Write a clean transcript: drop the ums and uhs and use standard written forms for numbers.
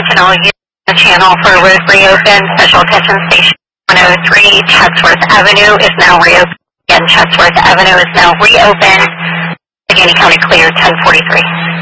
attention all users on the channel for a road reopen. Special attention station 103 Chatsworth Avenue is now reopened. Again, Chatsworth Avenue is now reopened. Allegheny County clear 1043.